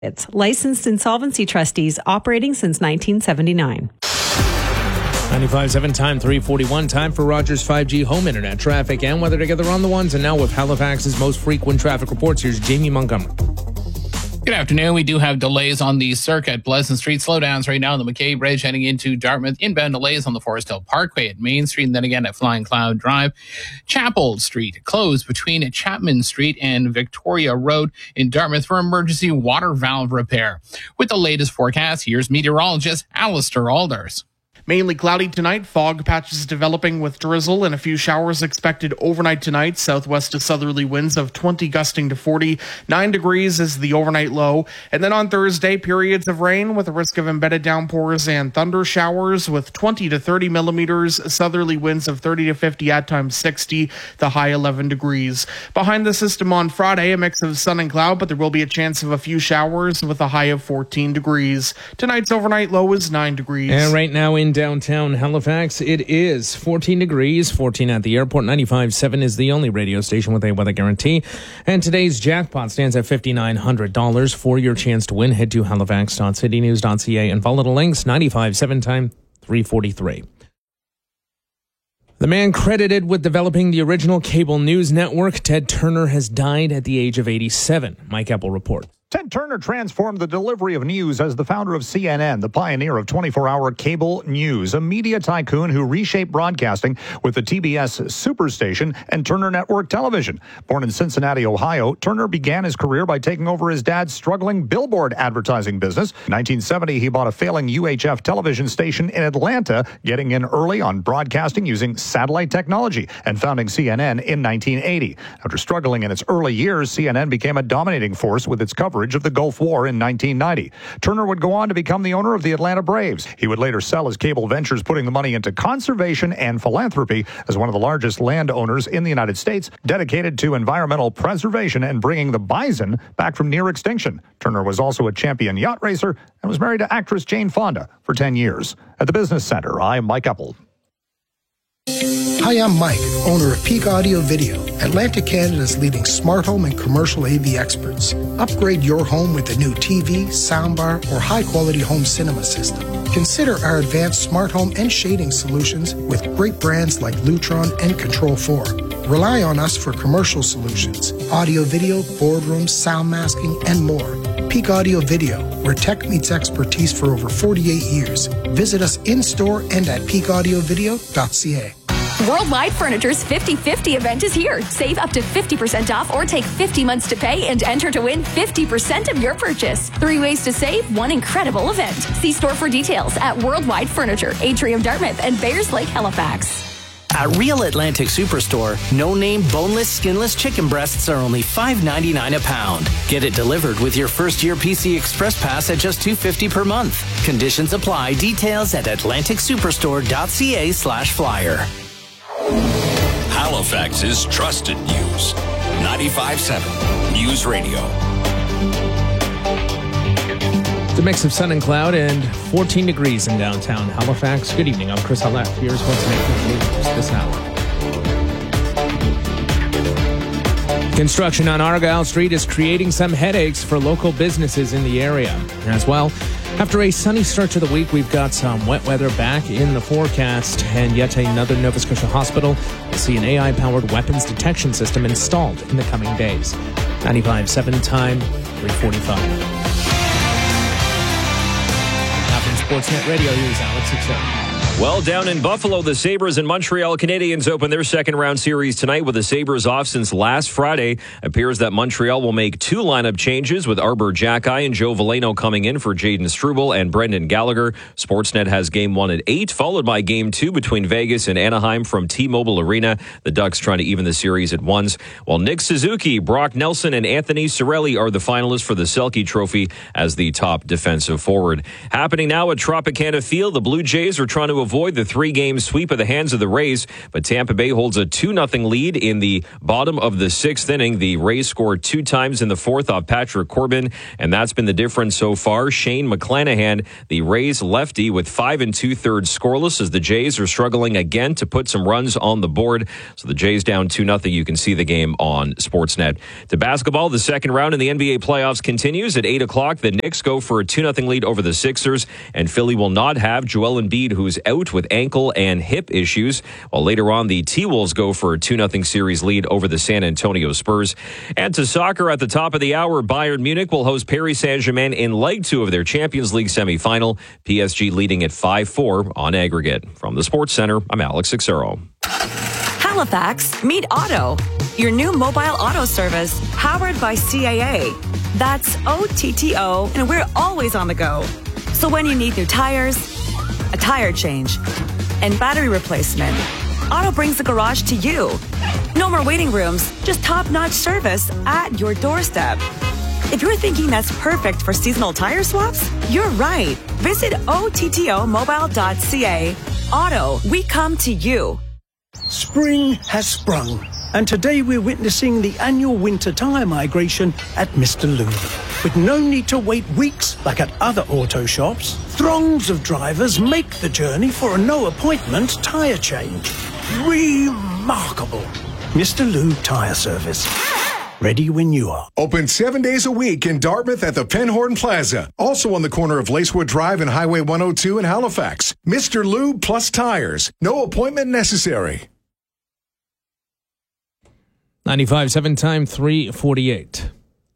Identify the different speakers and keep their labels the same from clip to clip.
Speaker 1: It's licensed insolvency trustees operating since 1979.
Speaker 2: 95.7 time, 3:41. Time for Rogers 5G home internet traffic and weather together on the ones. And now with Halifax's most frequent traffic reports, here's Jamie Montgomery.
Speaker 3: Good afternoon. We do have delays on the circuit. Pleasant Street slowdowns right now on the McKay Bridge heading into Dartmouth. Inbound delays on the Forest Hill Parkway at Main Street and then again at Flying Cloud Drive. Chapel Street closed between Chapman Street and Victoria Road in Dartmouth for emergency water valve repair. With the latest forecast, here's meteorologist Alistair Alders.
Speaker 4: Mainly cloudy tonight, fog patches developing with drizzle and a few showers expected overnight tonight. Southwest to southerly winds of 20 gusting to 40. 9 degrees is the overnight low. And then on Thursday, periods of rain with a risk of embedded downpours and thunder showers with 20 to 30 millimeters. Southerly winds of 30 to 50, at times 60, the high 11 degrees. Behind the system on Friday, a mix of sun and cloud, but there will be a chance of a few showers with a high of 14 degrees. Tonight's overnight low is 9 degrees.
Speaker 2: And right now in downtown Halifax, it is 14 degrees, 14 at the airport. 95.7 is the only radio station with a weather guarantee. And today's jackpot stands at $5,900. For your chance to win, head to halifax.citynews.ca and follow the links. 95.7 time, 3:43. The man credited with developing the original cable news network, Ted Turner, has died at the age of 87. Mike Eppel reports.
Speaker 5: Ted Turner transformed the delivery of news as the founder of CNN, the pioneer of 24-hour cable news, a media tycoon who reshaped broadcasting with the TBS Superstation and Turner Network Television. Born in Cincinnati, Ohio, Turner began his career by taking over his dad's struggling billboard advertising business. In 1970, he bought a failing UHF television station in Atlanta, getting in early on broadcasting using satellite technology, and founding CNN in 1980. After struggling in its early years, CNN became a dominating force with its coverage of the Gulf War in 1990. Turner would go on to become the owner of the Atlanta Braves. He would later sell his cable ventures, putting the money into conservation and philanthropy as one of the largest landowners in the United States, dedicated to environmental preservation and bringing the bison back from near extinction. Turner was also a champion yacht racer and was married to actress Jane Fonda for 10 years. At the Business Center, I'm Mike Eppel.
Speaker 6: Hi, I'm Mike, owner of Peak Audio Video, Atlantic Canada's leading smart home and commercial AV experts. Upgrade your home with a new TV, soundbar, or high-quality home cinema system. Consider our advanced smart home and shading solutions with great brands like Lutron and Control 4. Rely on us for commercial solutions, audio video, boardrooms, sound masking, and more. Peak Audio Video, where tech meets expertise for over 48 years. Visit us in-store and at peakaudiovideo.ca.
Speaker 7: Worldwide Furniture's 50/50 event is here. Save up to 50% off or take 50 months to pay and enter to win 50% of your purchase. 3 ways to save, one incredible event. See store for details at Worldwide Furniture, Atrium Dartmouth, and Bayers Lake Halifax.
Speaker 8: At Real Atlantic Superstore, no-name boneless, skinless chicken breasts are only $5.99 a pound. Get it delivered with your first-year PC Express Pass at just $2.50 per month. Conditions apply. Details at atlanticsuperstore.ca/flyer.
Speaker 9: Halifax's trusted news. 95.7 News Radio.
Speaker 2: It's a mix of sun and cloud and 14 degrees in downtown Halifax. Good evening. I'm Chris Hallett. Here's what's making the news this hour. Construction on Argyle Street is creating some headaches for local businesses in the area. As well, after a sunny start to the week, we've got some wet weather back in the forecast, and yet another Nova Scotia hospital will see an AI-powered weapons detection system installed in the coming days. 95.7 time, 3:45. Sportsnet Radio, here's Alex Excel.
Speaker 10: Well, down in Buffalo, the Sabres and Montreal Canadiens open their second-round series tonight with the Sabres off since last Friday. Appears that Montreal will make 2 lineup changes with Arbor Xhekaj and Joe Veleno coming in for Jayden Struble and Brendan Gallagher. Sportsnet has Game 1 at 8, followed by Game 2 between Vegas and Anaheim from T-Mobile Arena. The Ducks trying to even the series at once. While Nick Suzuki, Brock Nelson, and Anthony Cirelli are the finalists for the Selke Trophy as the top defensive forward. Happening now at Tropicana Field, the Blue Jays are trying to to avoid the 3-game sweep of the hands of the Rays, but Tampa Bay holds a 2-0 lead in the bottom of the 6th inning. The Rays scored 2 times in the 4th off Patrick Corbin, and that's been the difference so far. Shane McClanahan, the Rays lefty, with 5 2/3 scoreless, as the Jays are struggling again to put some runs on the board. So the Jays down 2-0. You can see the game on Sportsnet. To basketball, the second round in the NBA playoffs continues at 8 o'clock. The Knicks go for a 2-0 lead over the Sixers, and Philly will not have Joel Embiid, who's out with ankle and hip issues, while later on the T-Wolves go for a 2-0 series lead over the San Antonio Spurs. And to soccer, at the top of the hour, Bayern Munich will host Paris Saint-Germain in leg 2 of their Champions League semifinal. PSG leading at 5-4 on aggregate. From the Sports Center, I'm Alex Xero.
Speaker 11: Halifax, meet Auto, your new mobile auto service powered by CAA. That's OTTO, and we're always on the go. So when you need new tires, a tire change, and battery replacement, Auto brings the garage to you. No more waiting rooms, just top-notch service at your doorstep. If you're thinking that's perfect for seasonal tire swaps, you're right. Visit OTTOmobile.ca. Auto, we come to you.
Speaker 12: Spring has sprung, and today we're witnessing the annual winter tire migration at Mr. Lube. With no need to wait weeks like at other auto shops, throngs of drivers make the journey for a no-appointment tire change. Remarkable. Mr. Lube Tire Service. Ready when you are.
Speaker 13: Open 7 days a week in Dartmouth at the Penhorn Plaza. Also on the corner of Lacewood Drive and Highway 102 in Halifax. Mr. Lube Plus Tires. No appointment necessary.
Speaker 2: 95.7 time, 3:48.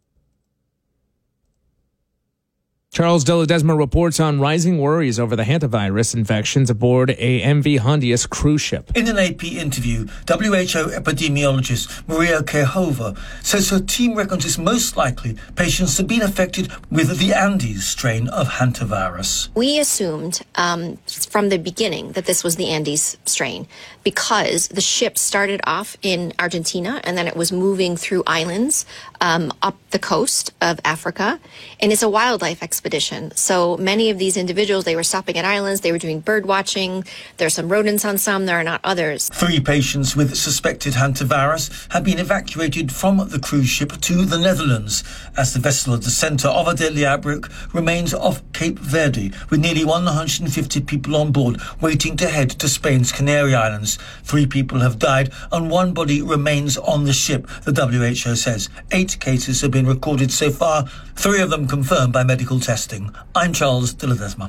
Speaker 2: Charles de Ledesma reports on rising worries over the hantavirus infections aboard a MV Hondius cruise ship.
Speaker 14: In an AP interview, WHO epidemiologist Maria Kehova says her team reckons it's most likely patients have been affected with the Andes strain of hantavirus.
Speaker 15: We assumed from the beginning that this was the Andes strain because the ship started off in Argentina and then it was moving through islands up the coast of Africa, and it's a wildlife expedition. So many of these individuals, they were stopping at islands, they were doing bird watching. There are some rodents on some, there are not others.
Speaker 14: 3 patients with suspected hantavirus have been evacuated from the cruise ship to the Netherlands as the vessel at the centre of a deadly outbreak remains off Cape Verde, with nearly 150 people on board waiting to head to Spain's Canary Islands. 3 people have died and 1 body remains on the ship, the WHO says. 8 cases have been recorded so far, 3 of them confirmed by medical testing. I'm Charles de Ledesma.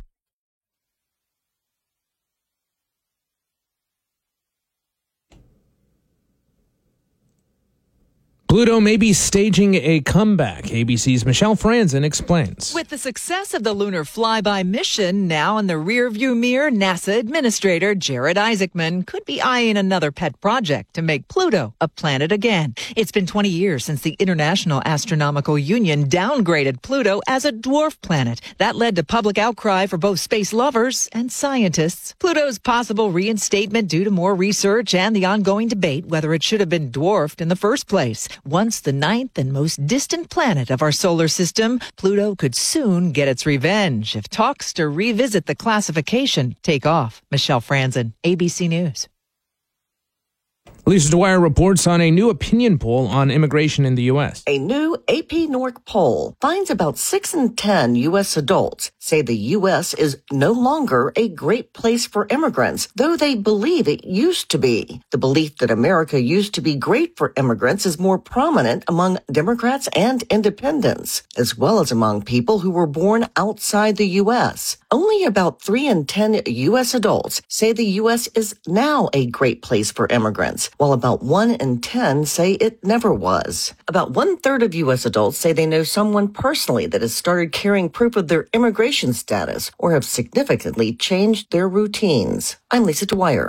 Speaker 2: Pluto may be staging a comeback. ABC's Michelle Franzen explains.
Speaker 16: With the success of the lunar flyby mission now in the rearview mirror, NASA Administrator Jared Isaacman could be eyeing another pet project to make Pluto a planet again. It's been 20 years since the International Astronomical Union downgraded Pluto as a dwarf planet. That led to public outcry for both space lovers and scientists. Pluto's possible reinstatement due to more research and the ongoing debate whether it should have been dwarfed in the first place. Once the 9th and most distant planet of our solar system, Pluto could soon get its revenge if talks to revisit the classification take off. Michelle Franzen, ABC News.
Speaker 2: Lisa Dwyer reports on a new opinion poll on immigration in the U.S.
Speaker 17: A new AP NORC poll finds about 6 in 10 U.S. adults say the U.S. is no longer a great place for immigrants, though they believe it used to be. The belief that America used to be great for immigrants is more prominent among Democrats and independents, as well as among people who were born outside the U.S. Only about 3 in 10 U.S. adults say the U.S. is now a great place for immigrants, while about 1 in 10 say it never was. About 1/3 of U.S. adults say they know someone personally that has started carrying proof of their immigration status or have significantly changed their routines. I'm Lisa Dwyer.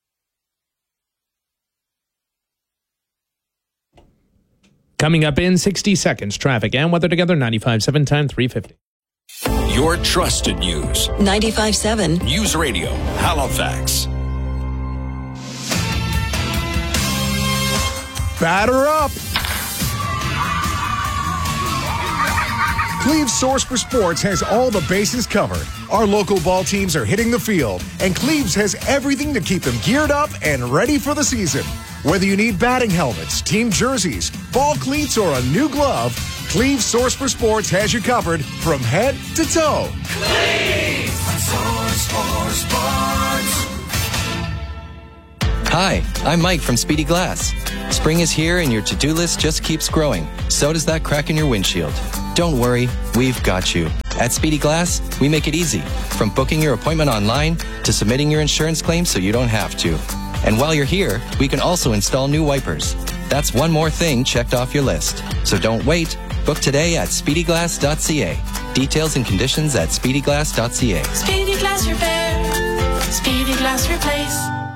Speaker 2: Coming up in 60 seconds, traffic and weather together, 95.7 time, 3:50.
Speaker 9: Your trusted news.
Speaker 11: 95.7
Speaker 9: News Radio, Halifax.
Speaker 13: Batter up. Cleve's Source for Sports has all the bases covered. Our local ball teams are hitting the field, and Cleve's has everything to keep them geared up and ready for the season. Whether you need batting helmets, team jerseys, ball cleats, or a new glove, Cleve's Source for Sports has you covered from head to toe.
Speaker 9: Cleve's Source for Sports.
Speaker 18: Hi, I'm Mike from Speedy Glass. Spring is here and your to-do list just keeps growing. So does that crack in your windshield. Don't worry, we've got you. At Speedy Glass, we make it easy. From booking your appointment online to submitting your insurance claim so you don't have to. And while you're here, we can also install new wipers. That's one more thing checked off your list. So don't wait. Book today at speedyglass.ca. Details and conditions at speedyglass.ca.
Speaker 19: Speedy Glass Repair. Speedy Glass Replace.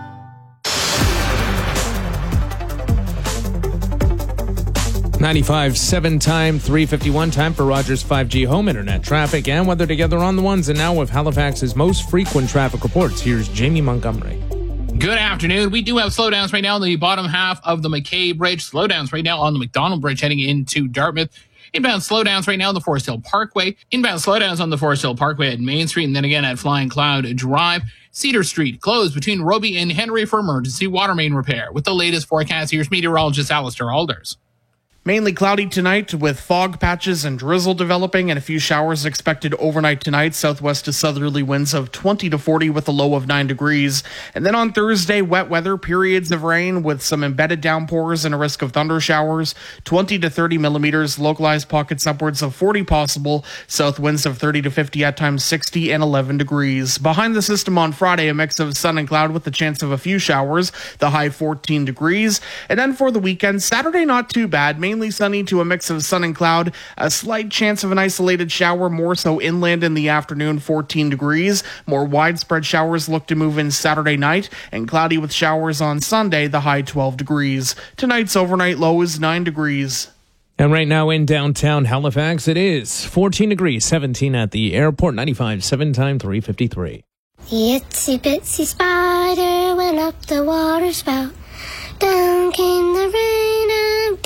Speaker 2: 95.7 time, 3:51 time for Rogers 5G home internet traffic and weather together on the ones. And now with Halifax's most frequent traffic reports, here's Jamie Montgomery.
Speaker 3: Good afternoon. We do have slowdowns right now in the bottom half of the McKay Bridge. Slowdowns right now on the McDonald Bridge heading into Dartmouth. Inbound slowdowns right now on the Forest Hill Parkway. Inbound slowdowns on the Forest Hill Parkway at Main Street and then again at Flying Cloud Drive. Cedar Street closed between Roby and Henry for emergency water main repair. With the latest forecast, here's meteorologist Alistair Alders.
Speaker 4: Mainly cloudy tonight with fog patches and drizzle developing and a few showers expected overnight tonight. Southwest to southerly winds of 20 to 40 with a low of 9 degrees. And then on Thursday, wet weather, periods of rain with some embedded downpours and a risk of thunder showers. 20 to 30 millimeters, localized pockets upwards of 40 possible. South winds of 30 to 50 at times 60 and 11 degrees. Behind the system on Friday, a mix of sun and cloud with the chance of a few showers. The high 14 degrees. And then for the weekend, Saturday not too bad. Mainly sunny to a mix of sun and cloud. A slight chance of an isolated shower, more so inland in the afternoon, 14 degrees. More widespread showers look to move in Saturday night, and cloudy with showers on Sunday, the high 12 degrees. Tonight's overnight low is 9 degrees.
Speaker 2: And right now in downtown Halifax, it is 14 degrees, 17 at the airport, 95.7 time, 3:53.
Speaker 20: The itsy bitsy spider went up the water spout. Down came the rain and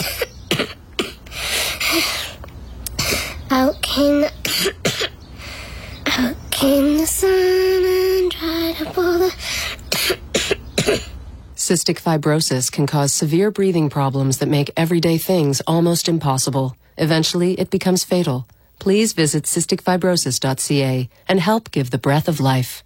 Speaker 20: out came the sun and dried up all the
Speaker 21: Cystic fibrosis can cause severe breathing problems that make everyday things almost impossible. Eventually, it becomes fatal. Please visit cysticfibrosis.ca and help give the breath of life.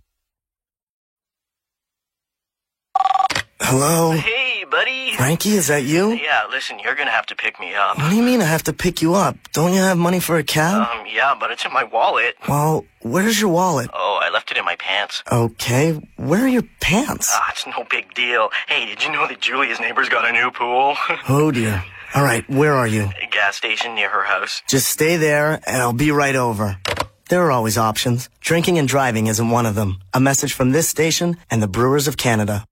Speaker 22: Hello?
Speaker 23: Hey, buddy.
Speaker 22: Frankie, is that you?
Speaker 23: Yeah, listen, you're gonna have to pick me up.
Speaker 22: What do you mean I have to pick you up? Don't you have money for a cab?
Speaker 23: Yeah, but it's in my wallet.
Speaker 22: Well, where's your wallet?
Speaker 23: Oh, I left it in my pants.
Speaker 22: Okay, where are your pants?
Speaker 23: It's no big deal. Hey, did you know that Julia's neighbor's got a new pool?
Speaker 22: Oh, dear. All right, where are you?
Speaker 23: A gas station near her house.
Speaker 22: Just stay there, and I'll be right over. There are always options. Drinking and driving isn't one of them. A message from this station and the Brewers of Canada.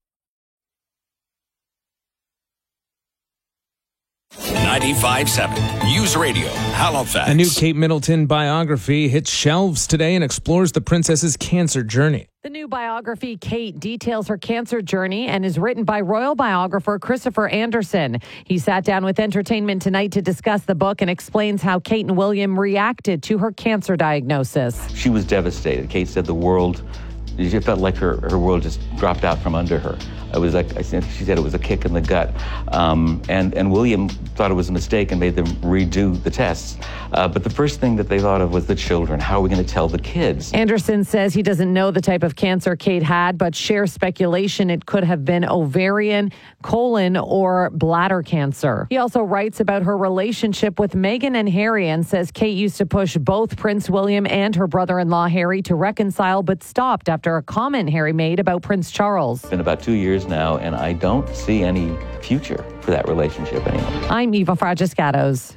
Speaker 9: 95.7 News Radio, Halifax.
Speaker 2: A new Kate Middleton biography hits shelves today and explores the princess's cancer journey.
Speaker 24: The new biography, Kate, details her cancer journey and is written by royal biographer Christopher Anderson. He sat down with Entertainment Tonight to discuss the book and explains how Kate and William reacted to her cancer diagnosis.
Speaker 25: She was devastated. Kate said the world, she felt like her world just dropped out from under her. It was like, she said it was a kick in the gut. And William thought it was a mistake and made them redo the tests. But the first thing that they thought of was the children. How are we going to tell the kids?
Speaker 24: Anderson says he doesn't know the type of cancer Kate had, but shares speculation it could have been ovarian, colon, or bladder cancer. He also writes about her relationship with Meghan and Harry and says Kate used to push both Prince William and her brother-in-law Harry to reconcile, but stopped after a comment Harry made about Prince Charles.
Speaker 25: It's been about 2 years now, and I don't see any future for that relationship anymore.
Speaker 24: I'm Eva Fragiscatos.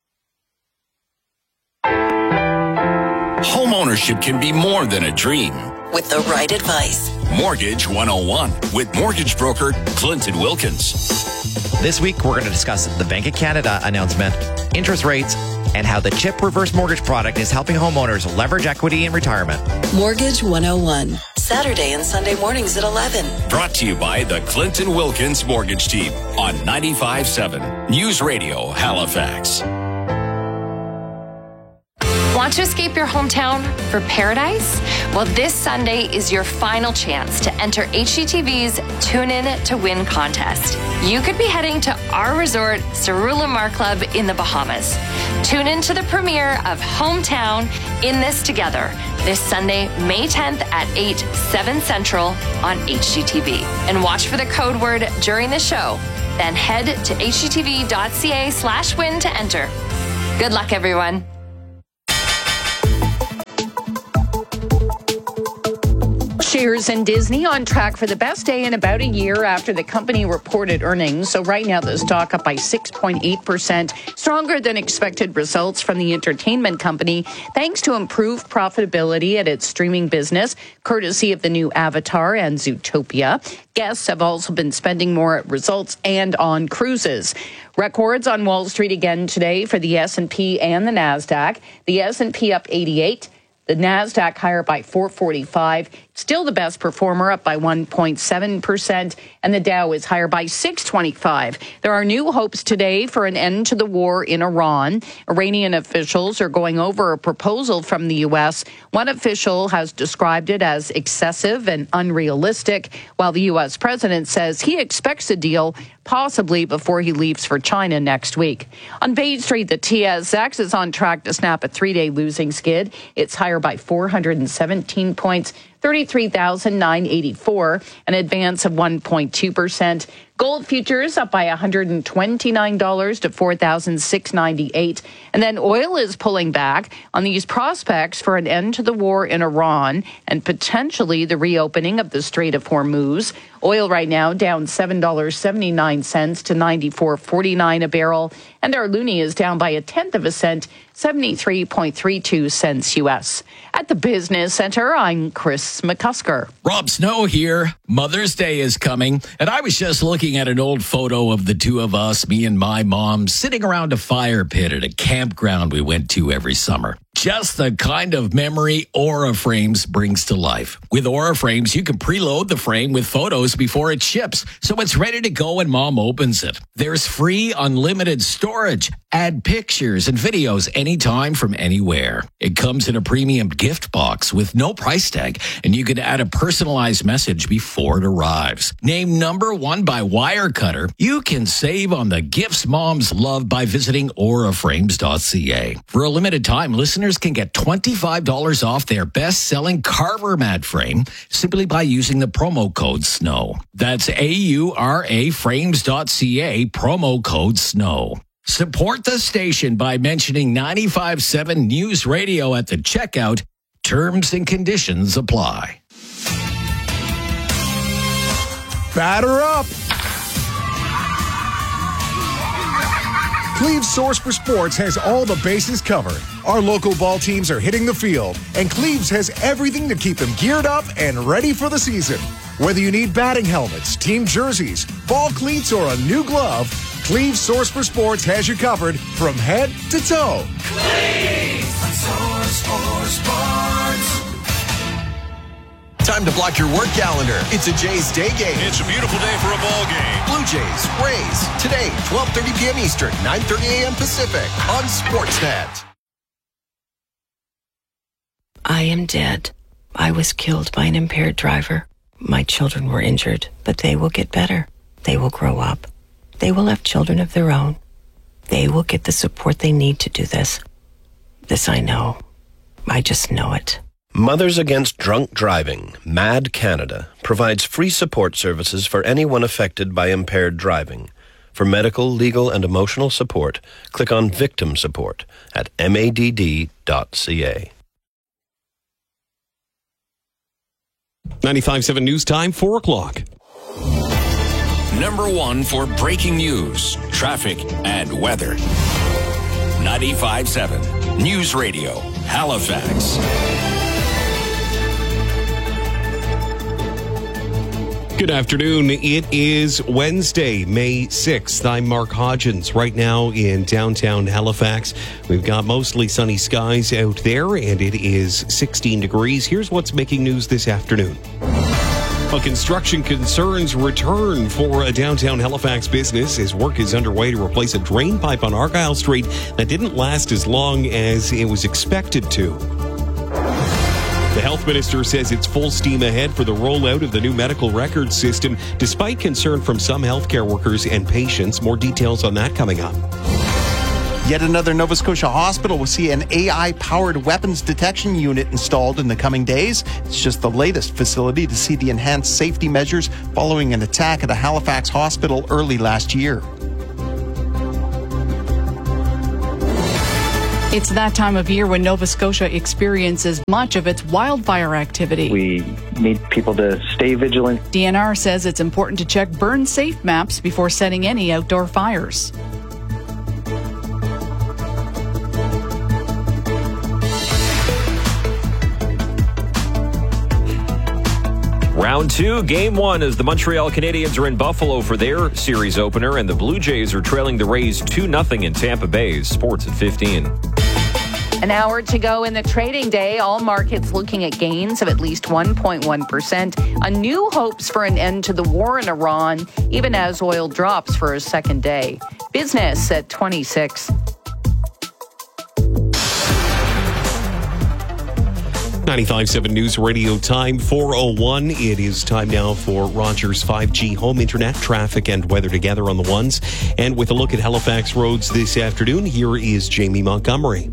Speaker 9: Homeownership can be more than a dream.
Speaker 26: With the right advice.
Speaker 9: Mortgage 101 with mortgage broker Clinton Wilkins.
Speaker 27: This week, we're going to discuss the Bank of Canada announcement, interest rates, and how the CHIP reverse mortgage product is helping homeowners leverage equity in retirement.
Speaker 26: Mortgage 101. Saturday and Sunday mornings at 11.
Speaker 9: Brought to you by the Clinton Wilkins Mortgage Team on 95.7 News Radio, Halifax.
Speaker 1: Want to escape your hometown for paradise? Well, this Sunday is your final chance to enter HGTV's Tune In to Win contest. You could be heading to our resort, Sarulamar Club in the Bahamas. Tune in to the premiere of Hometown in This Together this Sunday, May 10th at 8, 7 Central on HGTV. And watch for the code word during the show. Then head to hgtv.ca/win to enter. Good luck, everyone.
Speaker 5: Shares in Disney on track for the best day in about a year after the company reported earnings. So right now, the stock up by 6.8%, stronger than expected results from the entertainment company, thanks to improved profitability at its streaming business, courtesy of the new Avatar and Zootopia. Guests have also been spending more at resorts and on cruises. Records on Wall Street again today for the S&P and the NASDAQ. The S&P up 88. The NASDAQ higher by 445, still the best performer, up by 1.7%, and the Dow is higher by 625. There are new hopes today for an end to the war in Iran. Iranian officials are going over a proposal from the U.S. One official has described it as excessive and unrealistic, while the U.S. president says he expects a deal possibly before he leaves for China next week. On Bay Street, the TSX is on track to snap a 3-day losing skid. It's higher by 417 points, 33,984, an advance of 1.2%. Gold futures up by $129 to $4,698. And then oil is pulling back on these prospects for an end to the war in Iran and potentially the reopening of the Strait of Hormuz. Oil right now down $7.79 to $94.49 a barrel. And our loonie is down by 1/10 cent, 73.32 cents U.S. At the Business Center, I'm Chris McCusker.
Speaker 6: Rob Snow here. Mother's Day is coming, and I was just looking at an old photo of the two of us, me and my mom, sitting around a fire pit at a campground we went to every summer. Just the kind of memory Aura Frames brings to life. With Aura Frames, you can preload the frame with photos before it ships, so it's ready to go when Mom opens it. There's free unlimited storage. Add pictures and videos anytime from anywhere. It comes in a premium gift box with no price tag, and you can add a personalized message before it arrives. Named #1 by Wirecutter, you can save on the gifts moms love by visiting auraframes.ca. For a limited time, listeners can get $25 off their best-selling Carver mat frame simply by using the promo code SNOW. That's AURAFrames.ca, promo code SNOW. Support the station by mentioning 95.7 News Radio at the checkout. Terms and conditions apply.
Speaker 13: Batter up! Cleve's Source for Sports has all the bases covered. Our local ball teams are hitting the field, and Cleve's has everything to keep them geared up and ready for the season. Whether you need batting helmets, team jerseys, ball cleats, or a new glove, Cleve's Source for Sports has you covered from head to toe.
Speaker 9: Cleve's Source for Sports.
Speaker 7: Time to block your work calendar. It's a Jays Day game.
Speaker 9: It's a beautiful day for a ball game.
Speaker 7: Blue Jays, Rays. Today, 12:30 p.m. Eastern, 9:30 a.m. Pacific on Sportsnet.
Speaker 8: I am dead. I was killed by an impaired driver. My children were injured, but they will get better. They will grow up. They will have children of their own. They will get the support they need to do this. This I know. I just know it.
Speaker 10: Mothers Against Drunk Driving, MAD Canada, provides free support services for anyone affected by impaired driving. For medical, legal, and emotional support, click on Victim Support at madd.ca.
Speaker 12: 95.7 News Time, 4 o'clock.
Speaker 9: #1 for breaking news, traffic, and weather. 95.7 News Radio, Halifax.
Speaker 12: Good afternoon. It is Wednesday, May 6th. I'm Mark Hodgins. Right now in downtown Halifax, we've got mostly sunny skies out there, and it is 16 degrees. Here's what's making news this afternoon. Well, construction concerns return for a downtown Halifax business as work is underway to replace a drain pipe on Argyle Street that didn't last as long as it was expected to. The health minister says it's full steam ahead for the rollout of the new medical record system, despite concern from some healthcare workers and patients. More details on that coming up.
Speaker 11: Yet another Nova Scotia hospital will see an AI-powered weapons detection unit installed in the coming days. It's just the latest facility to see the enhanced safety measures following an attack at a Halifax hospital early last year.
Speaker 5: It's that time of year when Nova Scotia experiences much of its wildfire activity.
Speaker 14: We need people to stay vigilant.
Speaker 5: DNR says it's important to check burn safe maps before setting any outdoor fires.
Speaker 15: Round 2, Game 1, as the Montreal Canadiens are in Buffalo for their series opener, and the Blue Jays are trailing the Rays 2-0 in Tampa Bay. Sports at 15.
Speaker 24: An hour to go in the trading day. All markets looking at gains of at least 1.1%. On new hopes for an end to the war in Iran, even as oil drops for a second day. Business at 26.
Speaker 12: 95.7 News Radio time, 4:01. It is time now for Rogers 5G home internet, traffic and weather together on the ones. And with a look at Halifax roads this afternoon, here is Jamie Montgomery.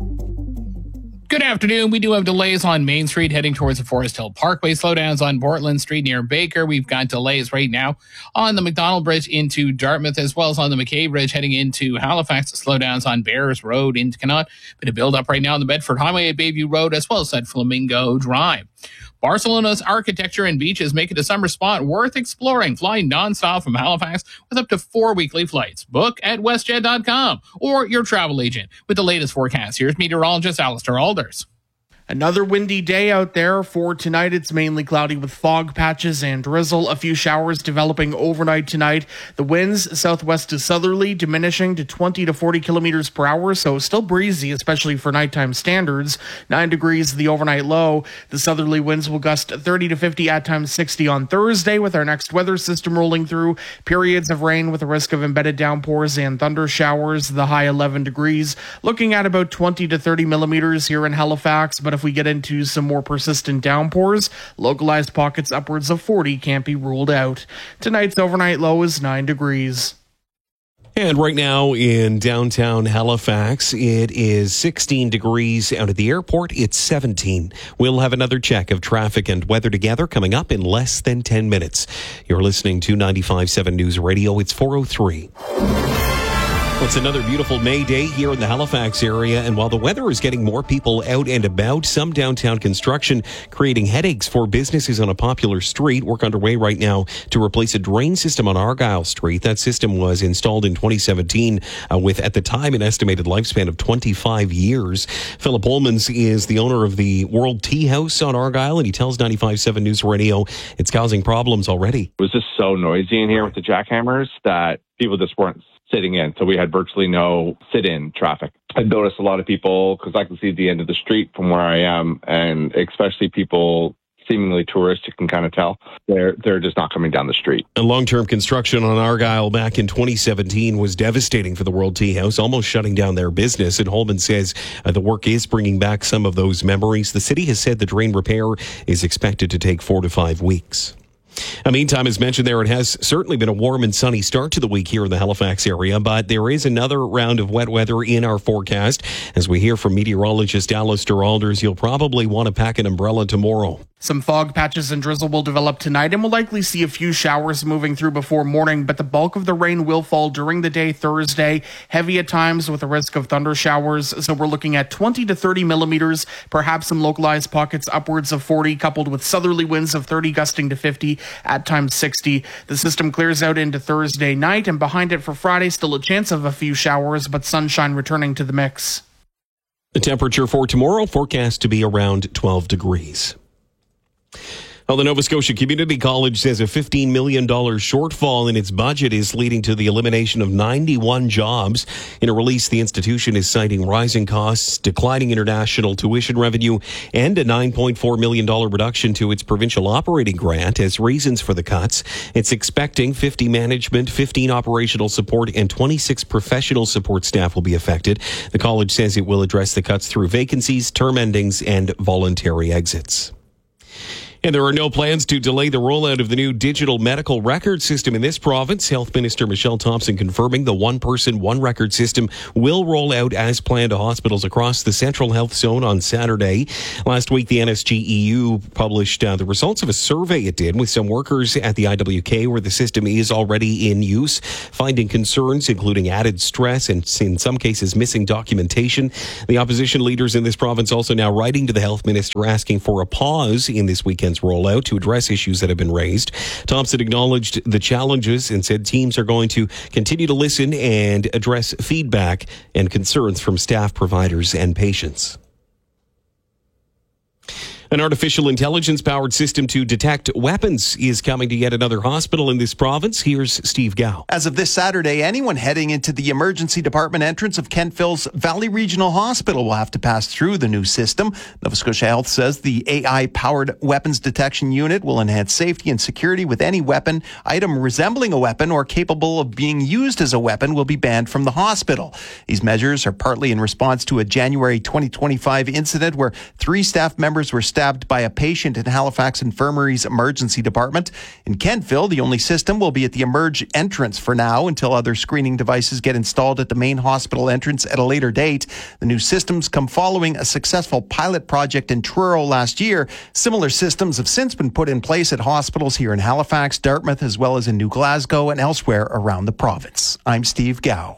Speaker 3: Good afternoon. We do have delays on Main Street heading towards the Forest Hill Parkway. Slowdowns on Portland Street near Baker. We've got delays right now on the McDonald Bridge into Dartmouth, as well as on the McKay Bridge heading into Halifax. Slowdowns on Bears Road into Connaught. Bit of build up right now on the Bedford Highway at Bayview Road, as well as at Flamingo Drive. Barcelona's architecture and beaches make it a summer spot worth exploring. Flying nonstop from Halifax with up to 4 weekly flights. Book at westjet.com or your travel agent. With the latest forecast, here's meteorologist Alistair Alders.
Speaker 4: Another windy day out there. For tonight, it's mainly cloudy with fog patches and drizzle. A few showers developing overnight tonight. The winds southwest to southerly diminishing to 20 to 40 kilometers per hour, so still breezy, especially for nighttime standards. 9 degrees the overnight low. The southerly winds will gust 30 to 50, at times 60 on Thursday, with our next weather system rolling through. Periods of rain with a risk of embedded downpours and thunder showers. The high 11 degrees. Looking at about 20 to 30 millimeters here in Halifax, but if we get into some more persistent downpours, localized pockets upwards of 40 can't be ruled out. Tonight's overnight low is 9 degrees.
Speaker 12: And right now in downtown Halifax, it is 16 degrees. Out at the airport, it's 17. We'll have another check of traffic and weather together coming up in less than 10 minutes. You're listening to 95.7 News Radio. It's 4:03. It's another beautiful May day here in the Halifax area, and while the weather is getting more people out and about, some downtown construction creating headaches for businesses on a popular street. Work underway right now to replace a drain system on Argyle Street. That system was installed in 2017 with, at the time, an estimated lifespan of 25 years. Philip Holmans is the owner of the World Tea House on Argyle, and he tells 95.7 News Radio it's causing problems already.
Speaker 16: It was just so noisy in here with the jackhammers that people just weren't sitting in, so we had virtually no sit-in traffic. I noticed a lot of people, because I can see the end of the street from where I am, and especially people, seemingly tourists, you can kind of tell, they're just not coming down the street.
Speaker 12: And long-term construction on Argyle back in 2017 was devastating for the World Tea House, almost shutting down their business. And Holman says the work is bringing back some of those memories. The city has said the drain repair is expected to take 4 to 5 weeks. Meantime, as mentioned there, it has certainly been a warm and sunny start to the week here in the Halifax area, but there is another round of wet weather in our forecast. As we hear from meteorologist Alistair Alders, you'll probably want to pack an umbrella tomorrow.
Speaker 4: Some fog patches and drizzle will develop tonight, and we'll likely see a few showers moving through before morning, but the bulk of the rain will fall during the day Thursday, heavy at times with a risk of thunder showers. So we're looking at 20 to 30 millimeters, perhaps some localized pockets upwards of 40, coupled with southerly winds of 30 gusting to 50, at times 60. The system clears out into Thursday night, and behind it for Friday, still a chance of a few showers, but sunshine returning to the mix.
Speaker 12: The temperature for tomorrow forecast to be around 12 degrees. Well, the Nova Scotia Community College says a $15 million shortfall in its budget is leading to the elimination of 91 jobs. In a release, the institution is citing rising costs, declining international tuition revenue, and a $9.4 million reduction to its provincial operating grant as reasons for the cuts. It's expecting 50 management, 15 operational support, and 26 professional support staff will be affected. The college says it will address the cuts through vacancies, term endings, and voluntary exits. And there are no plans to delay the rollout of the new digital medical record system in this province. Health Minister Michelle Thompson confirming the one-person, one-record system will roll out as planned to hospitals across the Central Health Zone on Saturday. Last week, the NSGEU published the results of a survey it did with some workers at the IWK where the system is already in use, finding concerns including added stress and, in some cases, missing documentation. The opposition leaders in this province also now writing to the Health Minister asking for a pause in this weekend's rollout to address issues that have been raised. Thompson acknowledged the challenges and said teams are going to continue to listen and address feedback and concerns from staff, providers, and patients. An artificial intelligence-powered system to detect weapons is coming to yet another hospital in this province. Here's Steve Gao.
Speaker 11: As of this Saturday, anyone heading into the emergency department entrance of Kentville's Valley Regional Hospital will have to pass through the new system. Nova Scotia Health says the AI-powered weapons detection unit will enhance safety and security with any weapon, item resembling a weapon, or capable of being used as a weapon will be banned from the hospital. These measures are partly in response to a January 2025 incident where 3 staff members were stabbed by a patient in Halifax Infirmary's emergency department. In Kentville, the only system will be at the Emerge entrance for now until other screening devices get installed at the main hospital entrance at a later date. The new systems come following a successful pilot project in Truro last year. Similar systems have since been put in place at hospitals here in Halifax, Dartmouth, as well as in New Glasgow and elsewhere around the province. I'm Steve Gao.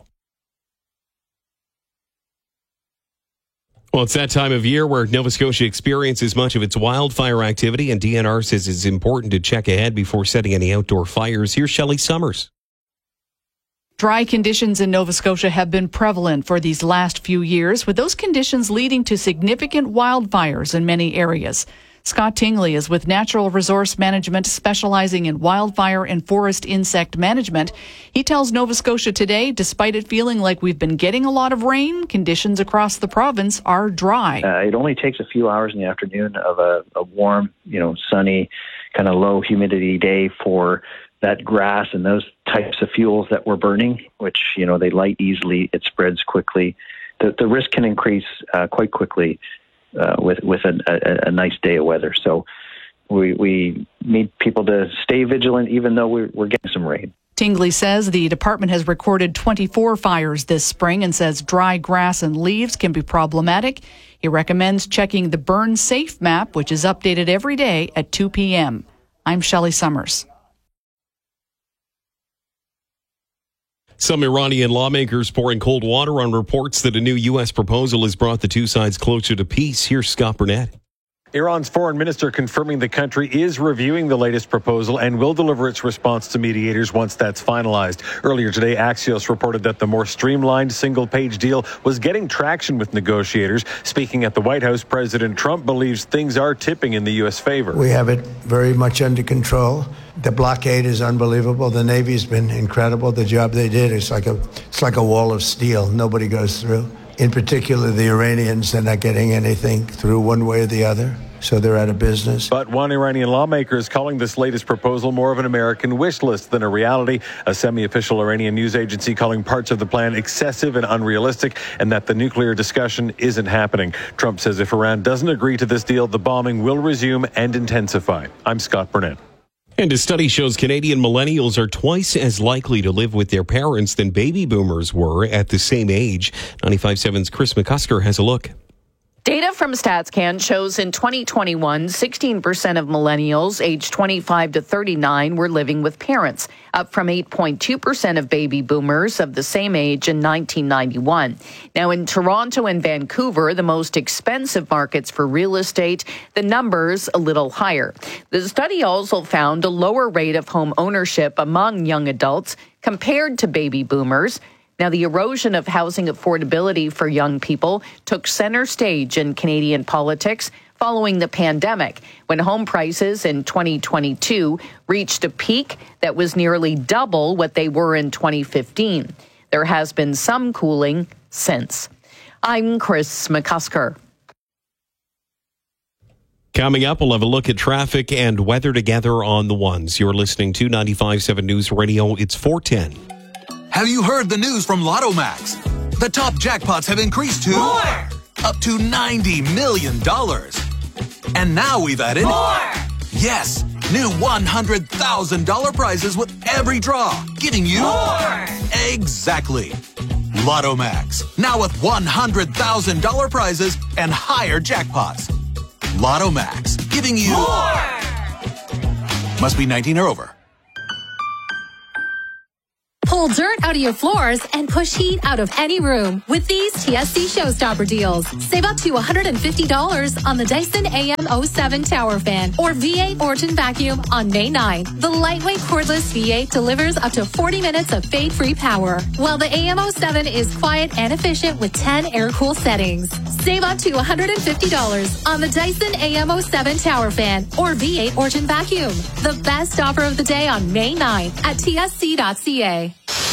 Speaker 12: Well, it's that time of year where Nova Scotia experiences much of its wildfire activity, and DNR says it's important to check ahead before setting any outdoor fires. Here's Shelley Summers.
Speaker 17: Dry conditions in Nova Scotia have been prevalent for these last few years, with those conditions leading to significant wildfires in many areas. Scott Tingley is with Natural Resource Management, specializing in wildfire and forest insect management. He tells Nova Scotia Today, despite it feeling like we've been getting a lot of rain, conditions across the province are dry.
Speaker 14: It only takes a few hours in the afternoon of a warm, sunny, kind of low humidity day for that grass and those types of fuels that we're burning, which, they light easily, it spreads quickly. The risk can increase quite quickly with a nice day of weather. So we need people to stay vigilant even though we're getting some rain.
Speaker 17: Tingley says the department has recorded 24 fires this spring and says dry grass and leaves can be problematic. He recommends checking the Burn Safe map, which is updated every day at 2 p.m. I'm Shelley Summers.
Speaker 12: Some Iranian lawmakers pouring cold water on reports that a new U.S. proposal has brought the two sides closer to peace. Here's Scott Burnett.
Speaker 18: Iran's foreign minister confirming the country is reviewing the latest proposal and will deliver its response to mediators once that's finalized. Earlier today, Axios reported that the more streamlined single-page deal was getting traction with negotiators. Speaking at the White House, President Trump believes things are tipping in the U.S. favor.
Speaker 19: We have it very much under control. The blockade is unbelievable. The Navy's been incredible. The job they did is like a wall of steel. Nobody goes through. In particular, the Iranians, they're not getting anything through one way or the other. So they're out of business.
Speaker 18: But one Iranian lawmaker is calling this latest proposal more of an American wish list than a reality. A semi-official Iranian news agency calling parts of the plan excessive and unrealistic, and that the nuclear discussion isn't happening. Trump says if Iran doesn't agree to this deal, the bombing will resume and intensify. I'm Scott Burnett.
Speaker 12: And a study shows Canadian millennials are twice as likely to live with their parents than baby boomers were at the same age. 95.7's Chris McCusker has a look.
Speaker 5: Data from StatsCan shows in 2021, 16% of millennials aged 25 to 39 were living with parents, up from 8.2% of baby boomers of the same age in 1991. Now, in Toronto and Vancouver, the most expensive markets for real estate, the number's a little higher. The study also found a lower rate of home ownership among young adults compared to baby boomers. Now, the erosion of housing affordability for young people took center stage in Canadian politics following the pandemic, when home prices in 2022 reached a peak that was nearly double what they were in 2015. There has been some cooling since. I'm Chris McCusker.
Speaker 12: Coming up, we'll have a look at traffic and weather together on the ones. You're listening to 95.7 News Radio. It's 4:10.
Speaker 2: Have you heard the news from Lotto Max? The top jackpots have increased to more, up to $90 million. And now we've added more. Yes, new $100,000 prizes with every draw, giving you more. Exactly. Lotto Max, now with $100,000 prizes and higher jackpots. Lotto Max, giving you more. Must be 19 or over.
Speaker 20: Pull dirt out of your floors and push heat out of any room with these TSC Showstopper deals. Save up to $150 on the Dyson AM07 Tower Fan or V8 Orton Vacuum on May 9. The lightweight cordless V8 delivers up to 40 minutes of fade-free power, while the AM07 is quiet and efficient with 10 air-cool settings. Save up to $150 on the Dyson AM07 Tower Fan or V8 Orton Vacuum. The best offer of the day on May 9 at tsc.ca.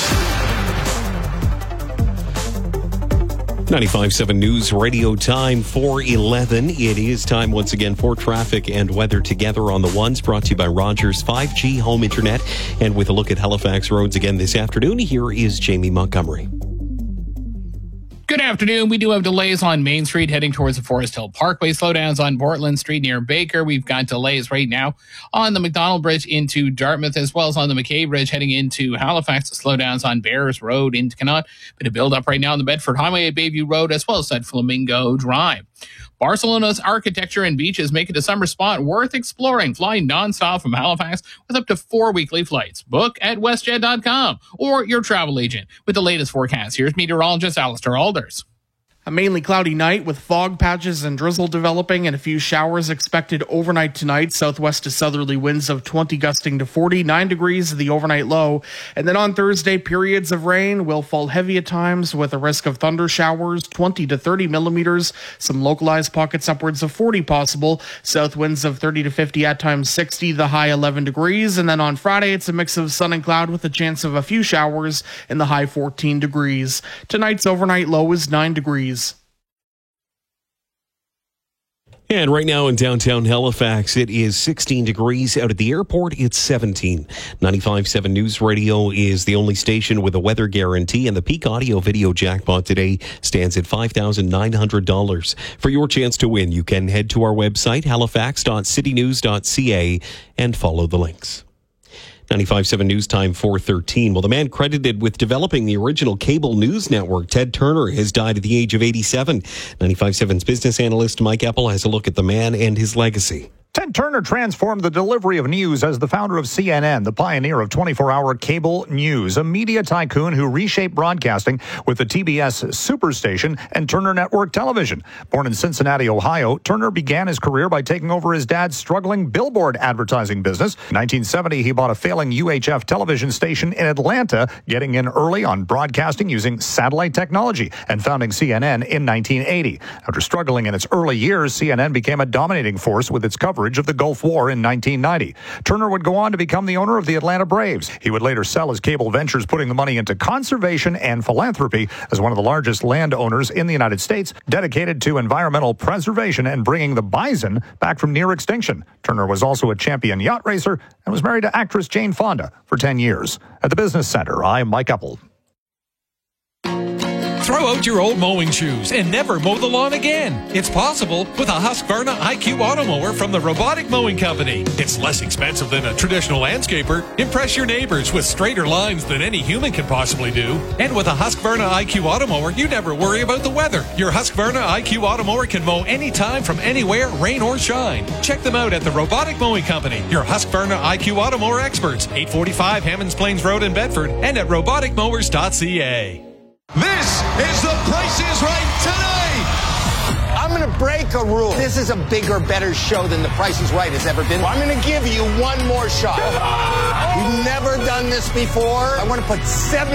Speaker 12: 95.7 News Radio, time 4:11. It is time once again for traffic and weather together on the ones, brought to you by Rogers 5G Home Internet. And with a look at Halifax roads again this afternoon, here is Jamie Montgomery.
Speaker 3: Good afternoon. We do have delays on Main Street heading towards the Forest Hill Parkway. Slowdowns on Portland Street near Baker. We've got delays right now on the McDonald Bridge into Dartmouth, as well as on the McKay Bridge heading into Halifax. Slowdowns on Bears Road into Connaught. Bit of build up right now on the Bedford Highway at Bayview Road, as well as at Flamingo Drive. Barcelona's architecture and beaches make it a summer spot worth exploring. Fly nonstop from Halifax with up to 4 weekly flights. Book at westjet.com or your travel agent. With the latest forecast, here's meteorologist Alistair Alders.
Speaker 4: A mainly cloudy night with fog patches and drizzle developing and a few showers expected overnight tonight. Southwest to southerly winds of 20 gusting to 40, 9 degrees the overnight low. And then on Thursday, periods of rain will fall heavy at times with a risk of thunder showers, 20 to 30 millimeters. Some localized pockets upwards of 40 possible. South winds of 30 to 50, at times 60, the high 11 degrees. And then on Friday, it's a mix of sun and cloud with a chance of a few showers in the high 14 degrees. Tonight's overnight low is 9 degrees.
Speaker 12: And right now in downtown Halifax, it is 16 degrees. Out at the airport, it's 17. 95.7 News Radio is the only station with a weather guarantee, and the Peak Audio Video Jackpot today stands at $5,900. For your chance to win, you can head to our website, halifax.citynews.ca, and follow the links. 95.7 News Time 4:13. Well, the man credited with developing the original cable news network, Ted Turner, has died at the age of 87. 95.7's business analyst Mike Eppel has a look at the man and his legacy.
Speaker 21: Ted Turner transformed the delivery of news as the founder of CNN, the pioneer of 24-hour cable news, a media tycoon who reshaped broadcasting with the TBS Superstation and Turner Network Television. Born in Cincinnati, Ohio, Turner began his career by taking over his dad's struggling billboard advertising business. In 1970, he bought a failing UHF television station in Atlanta, getting in early on broadcasting using satellite technology, and founding CNN in 1980. After struggling in its early years, CNN became a dominating force with its coverage of the Gulf War in 1990. Turner would go on to become the owner of the Atlanta Braves. He would later sell his cable ventures, putting the money into conservation and philanthropy as one of the largest landowners in the United States, dedicated to environmental preservation and bringing the bison back from near extinction. Turner was also a champion yacht racer and was married to actress Jane Fonda for 10 years. At the Business Center, I'm Mike Eppel.
Speaker 22: Throw out your old mowing shoes and never mow the lawn again. It's possible with a Husqvarna IQ Auto Mower from the Robotic Mowing Company. It's less expensive than a traditional landscaper. Impress your neighbors with straighter lines than any human can possibly do. And with a Husqvarna IQ Auto Mower, you never worry about the weather. Your Husqvarna IQ Auto Mower can mow anytime from anywhere, rain or shine. Check them out at the Robotic Mowing Company, your Husqvarna IQ Auto Mower experts, 845 Hammonds Plains Road in Bedford, and at roboticmowers.ca.
Speaker 2: This is The Price is Right tonight.
Speaker 23: I'm going to break a rule. This is a bigger, better show than The Price is Right has ever been. Well, I'm going to give you one more shot. You've never done this before. I want to put $70,000.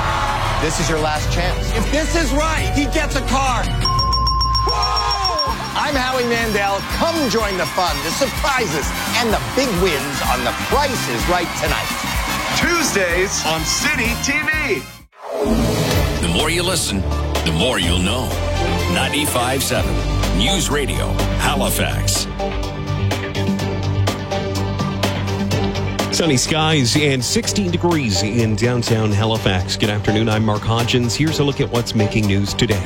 Speaker 23: This is your last chance. If this is right, he gets a car. Whoa! I'm Howie Mandel. Come join the fun, the surprises, and the big wins on The Price is Right tonight.
Speaker 1: Tuesdays on City TV.
Speaker 9: The more you listen, the more you'll know. 95.7 News Radio, Halifax.
Speaker 12: Sunny skies and 16 degrees in downtown Halifax. Good afternoon. I'm Mark Hodgins. Here's a look at what's making news today.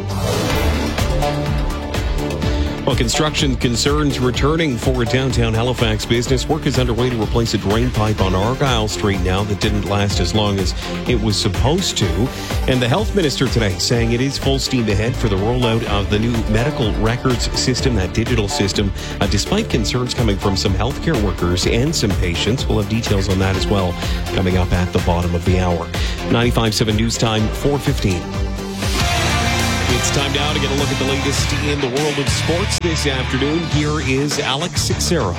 Speaker 12: Well, construction concerns returning for a downtown Halifax business. Work is underway to replace a drain pipe on Argyle Street now that didn't last as long as it was supposed to. And the health minister today saying it is full steam ahead for the rollout of the new medical records system, that digital system, despite concerns coming from some healthcare workers and some patients. We'll have details on that as well coming up at the bottom of the hour. 95.7 News Time, 4:15. It's time now to get a look at the latest in the world of sports this afternoon. Here is Alex Sixero.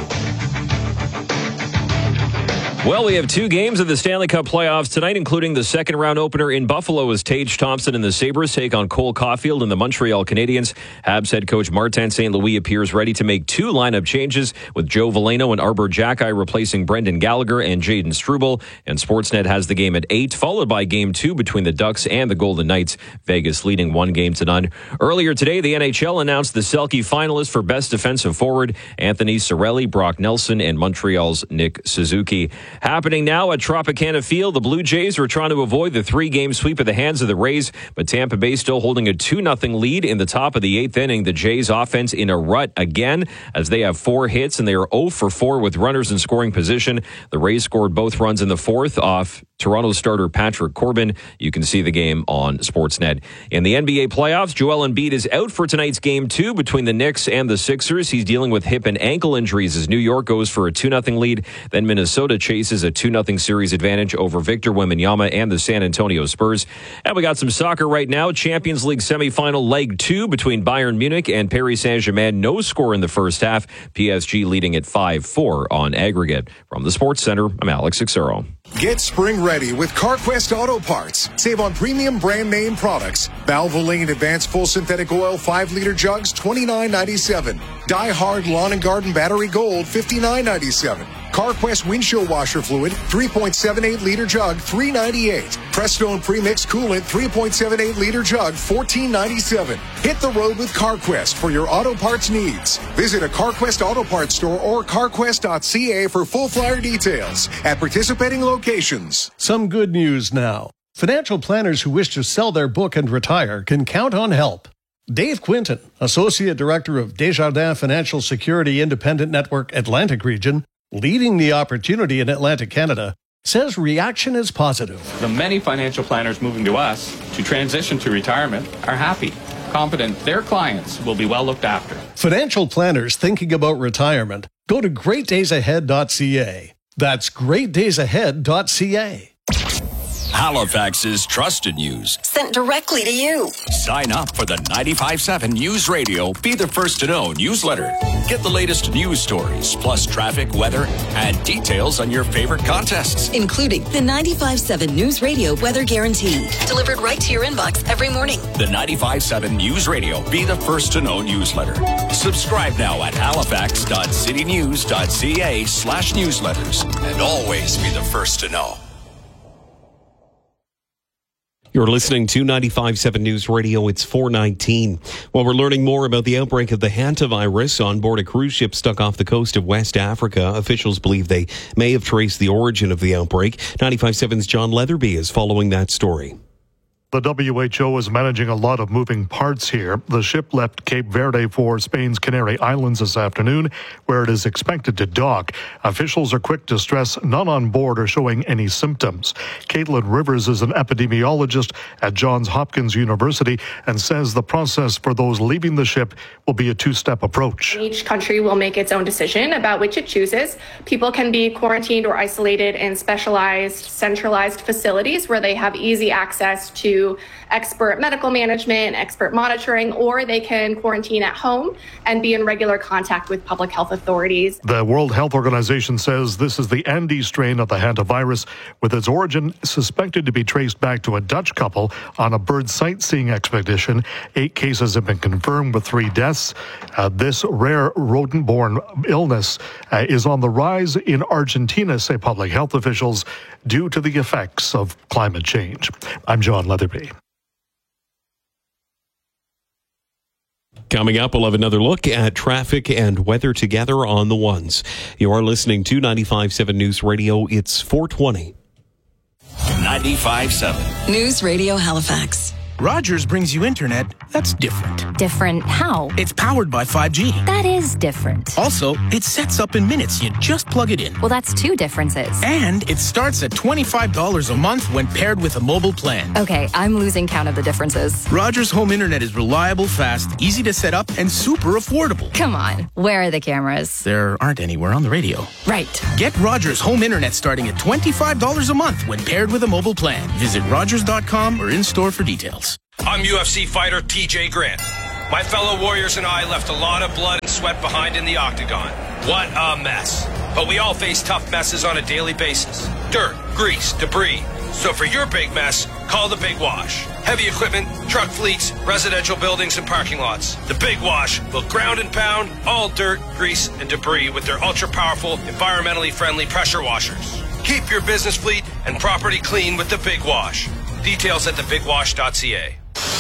Speaker 15: Well, we have two games of the Stanley Cup playoffs tonight, including the second round opener in Buffalo as Tage Thompson and the Sabres take on Cole Caulfield and the Montreal Canadiens. Habs head coach Martin St. Louis appears ready to make two lineup changes, with Joe Veleno and Arbor Xhekaj replacing Brendan Gallagher and Jaden Struble. And Sportsnet has the game at 8, followed by Game 2 between the Ducks and the Golden Knights. Vegas leading 1-0. Earlier today, the NHL announced the Selke finalists for Best Defensive Forward: Anthony Cirelli, Brock Nelson, and Montreal's Nick Suzuki. Happening now at Tropicana Field, the Blue Jays are trying to avoid the 3-game sweep at the hands of the Rays, but Tampa Bay still holding a 2-0 lead in the top of the 8th inning. The Jays offense in a rut again as they have 4 hits and they are 0 for 4 with runners in scoring position. The Rays scored both runs in the 4th off Toronto starter Patrick Corbin. You can see the game on Sportsnet. In the NBA playoffs, Joel Embiid is out for tonight's Game 2 between the Knicks and the Sixers. He's dealing with hip and ankle injuries as New York goes for a 2-0 lead. Then Minnesota chases a 2-0 series advantage over Victor Wembanyama and the San Antonio Spurs. And we got some soccer right now. Champions League semifinal leg 2 between Bayern Munich and Paris Saint-Germain. No score in the first half. PSG leading at 5-4 on aggregate. From the Sports Center, I'm Alex Sixero.
Speaker 6: Get spring ready with CarQuest Auto Parts. Save on premium brand name products. Valvoline Advanced Full Synthetic Oil 5-liter jugs, $29.97. Die Hard Lawn and Garden Battery Gold, $59.97. CarQuest Windshield Washer Fluid, 3.78-liter jug, $3.98. Prestone Premix Coolant, 3.78-liter jug, $14.97. Hit the road with CarQuest for your auto parts needs. Visit a CarQuest Auto Parts store or carquest.ca for full flyer details at participating locations.
Speaker 7: Some good news now. Financial planners who wish to sell their book and retire can count on help. Dave Quinton, Associate Director of Desjardins Financial Security Independent Network Atlantic Region, leading the opportunity in Atlantic Canada, says reaction is positive.
Speaker 13: The many financial planners moving to us to transition to retirement are happy, confident their clients will be well looked after.
Speaker 7: Financial planners thinking about retirement, go to greatdaysahead.ca. That's greatdaysahead.ca.
Speaker 9: Halifax's trusted news.
Speaker 25: Sent directly to you.
Speaker 9: Sign up for the 95.7 News Radio Be the First to Know newsletter. Get the latest news stories, plus traffic, weather, and details on your favorite contests.
Speaker 25: Including the 95.7 News Radio Weather Guarantee. Delivered right to your inbox every morning.
Speaker 9: The 95.7 News Radio Be the First to Know newsletter. Subscribe now at halifax.citynews.ca/newsletters. And always be the first to know.
Speaker 12: You're listening to 95.7 News Radio. It's 4:19. Well, we're learning more about the outbreak of the hantavirus on board a cruise ship stuck off the coast of West Africa. Officials believe they may have traced the origin of the outbreak. 95.7's John Leatherby is following that story.
Speaker 21: The WHO is managing a lot of moving parts here. The ship left Cape Verde for Spain's Canary Islands this afternoon, where it is expected to dock. Officials are quick to stress none on board are showing any symptoms. Caitlin Rivers is an epidemiologist at Johns Hopkins University and says the process for those leaving the ship will be a two-step approach.
Speaker 26: Each country will make its own decision about which it chooses. People can be quarantined or isolated in specialized, centralized facilities where they have easy access to to expert medical management, expert monitoring, or they can quarantine at home and be in regular contact with public health authorities.
Speaker 8: The World Health Organization says this is the Andes strain of the hantavirus, with its origin suspected to be traced back to a Dutch couple on a bird sightseeing expedition. 8 cases have been confirmed with 3 deaths. This rare rodent-borne illness is on the rise in Argentina, say public health officials, due to the effects of climate change. I'm John Leatherby.
Speaker 12: Coming up, we'll have another look at traffic and weather together on the ones. You are listening to 95.7 News Radio. It's 4:20.
Speaker 9: 95.7
Speaker 25: News Radio Halifax.
Speaker 10: Rogers brings you internet that's different.
Speaker 11: Different how?
Speaker 10: It's powered by 5G.
Speaker 11: That is different.
Speaker 10: Also, it sets up in minutes. You just plug it in.
Speaker 11: Well, that's 2 differences.
Speaker 10: And it starts at $25 a month when paired with a mobile plan.
Speaker 11: Okay, I'm losing count of the differences.
Speaker 10: Rogers Home Internet is reliable, fast, easy to set up, and super affordable.
Speaker 11: Come on, where are the cameras?
Speaker 10: There aren't anywhere on the radio.
Speaker 11: Right.
Speaker 10: Get Rogers Home Internet starting at $25 a month when paired with a mobile plan. Visit Rogers.com or in-store for details.
Speaker 14: I'm UFC fighter TJ Grant. My fellow warriors and I left a lot of blood and sweat behind in the octagon. What a mess. But we all face tough messes on a daily basis. Dirt, grease, debris. So for your big mess, call the Big Wash. Heavy equipment, truck fleets, residential buildings, and parking lots. The Big Wash will ground and pound all dirt, grease, and debris with their ultra-powerful, environmentally friendly pressure washers. Keep your business fleet and property clean with the Big Wash. Details at thebigwash.ca.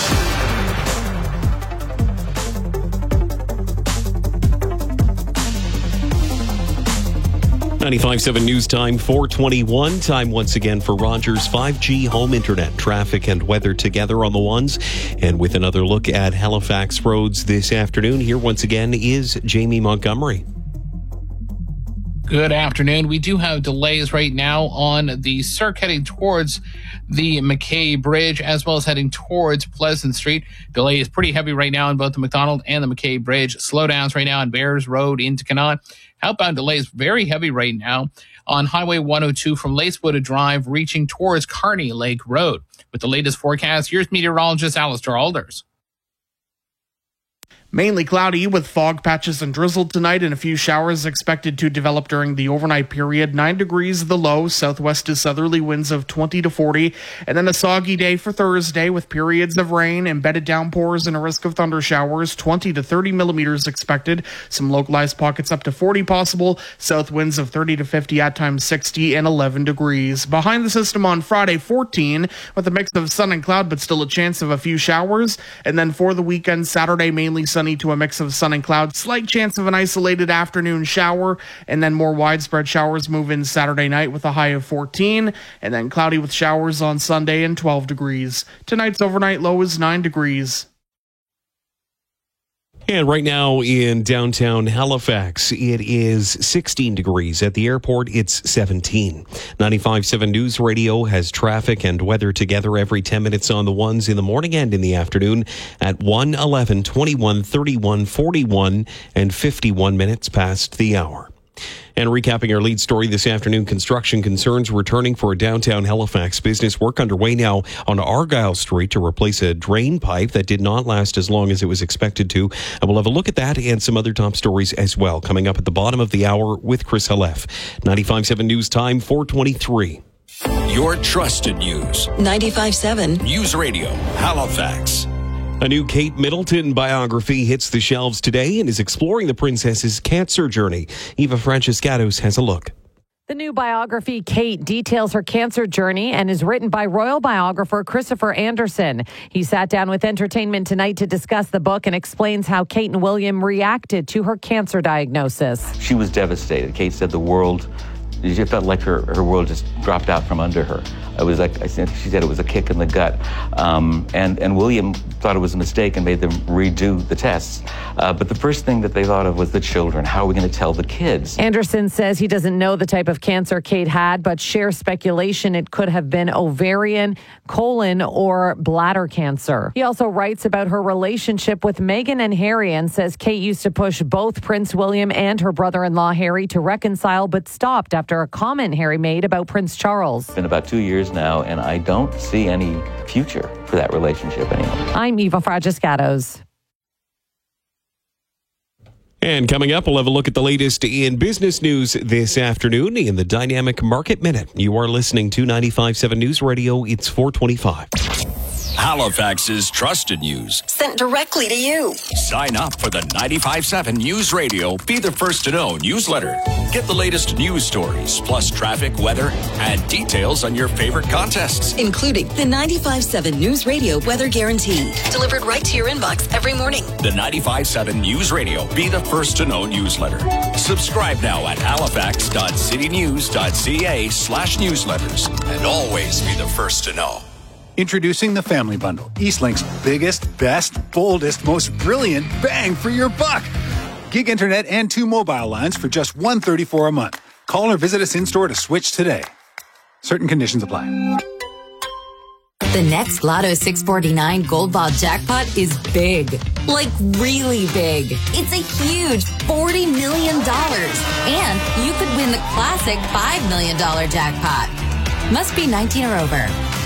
Speaker 12: 95.7 News Time, 4:21. Time once again for Rogers 5G home internet. Traffic and weather together on the ones. And with another look at Halifax roads this afternoon, here once again is Jamie Montgomery.
Speaker 3: Good afternoon. We do have delays right now on the Cirque heading towards the McKay Bridge, as well as heading towards Pleasant Street. Delay is pretty heavy right now on both the McDonald and the McKay Bridge. Slowdowns right now on Bears Road into Canaan. Outbound delays very heavy right now on Highway 102 from Lacewood Drive reaching towards Kearney Lake Road. With the latest forecast, here's meteorologist Alistair Alders.
Speaker 4: Mainly cloudy with fog patches and drizzle tonight, and a few showers expected to develop during the overnight period. 9 degrees the low, southwest to southerly winds of 20 to 40. And then a soggy day for Thursday with periods of rain, embedded downpours, and a risk of thunder showers. 20 to 30 millimeters expected. Some localized pockets up to 40 possible. South winds of 30 to 50, at times 60 and 11 degrees. Behind the system on Friday, 14 with a mix of sun and cloud, but still a chance of a few showers. And then for the weekend, Saturday, mainly sunny to a mix of sun and cloud, slight chance of an isolated afternoon shower, and then more widespread showers move in Saturday night with a high of 14, and then cloudy with showers on Sunday and 12 degrees. Tonight's overnight low is 9 degrees.
Speaker 12: And right now in downtown Halifax, it is 16 degrees. At the airport, it's 17. 95.7 News Radio has traffic and weather together every 10 minutes on the ones in the morning and in the afternoon at 1, 11, 21, 31, 41, and 51 minutes past the hour. And recapping our lead story this afternoon, construction concerns returning for a downtown Halifax business. Work underway now on Argyle Street to replace a drain pipe that did not last as long as it was expected to. And we'll have a look at that and some other top stories as well coming up at the bottom of the hour with Chris Halef. 95.7 News Time, 4:23.
Speaker 9: Your trusted news.
Speaker 25: 95.7
Speaker 9: News Radio, Halifax.
Speaker 12: A new Kate Middleton biography hits the shelves today and is exploring the princess's cancer journey. Eva Francescatos has a look.
Speaker 16: The new biography, Kate, details her cancer journey and is written by royal biographer Christopher Anderson. He sat down with Entertainment Tonight to discuss the book and explains how Kate and William reacted to her cancer diagnosis.
Speaker 24: She was devastated. Kate said the world, she felt like her world just dropped out from under her. It was like, she said it was a kick in the gut. And William thought it was a mistake and made them redo the tests. But the first thing that they thought of was the children. How are we going to tell the kids?
Speaker 16: Anderson says he doesn't know the type of cancer Kate had, but shares speculation it could have been ovarian, colon, or bladder cancer. He also writes about her relationship with Meghan and Harry and says Kate used to push both Prince William and her brother-in-law Harry to reconcile, but stopped after a comment Harry made about Prince Charles.
Speaker 24: In about 2 years, years now, and I don't see any future for that relationship anymore.
Speaker 16: I'm Eva Fragiscatos.
Speaker 12: And coming up, we'll have a look at the latest in business news this afternoon in the Dynamic Market Minute. You are listening to 95.7 News Radio. It's 4:25.
Speaker 9: Halifax's trusted news.
Speaker 25: Sent directly to you.
Speaker 9: Sign up for the 95.7 News Radio Be the First to Know newsletter. Get the latest news stories, plus traffic, weather, and details on your favorite contests.
Speaker 25: Including the 95.7 News Radio Weather Guarantee. Delivered right to your inbox every morning.
Speaker 9: The 95.7 News Radio Be the First to Know newsletter. Subscribe now at halifax.citynews.ca/newsletters. And always be the first to know.
Speaker 5: Introducing the Family Bundle, Eastlink's biggest, best, boldest, most brilliant bang for your buck. Gig internet and 2 mobile lines for just $134 a month. Call or visit us in-store to switch today. Certain conditions apply.
Speaker 11: The next Lotto 649 Gold Ball jackpot is big. Like really big. It's a huge $40 million. And you could win the classic $5 million jackpot. Must be 19 or over.